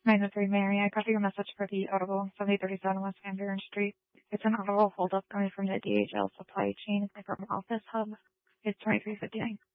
903 Mary, I got your message for the Audible 7037 West Van Buren Street. It's an Audible holdup coming from the DHL supply chain from Office Hub. It's 2359.